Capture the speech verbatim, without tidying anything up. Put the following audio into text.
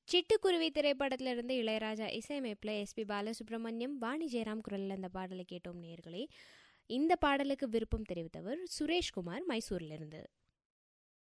சிட்டுக்குருவி திரைப்படத்திலிருந்து இளையராஜா இசையமைப்பில் எஸ்பி பாலசுப்ரமணியம், வாணி ஜெயராம் குரலில் அந்த பாடலை கேட்டோம் நேயர்களே. இந்த பாடலுக்கு விருப்பம் தெரிவித்தவர் சுரேஷ்குமார் மைசூரிலிருந்து.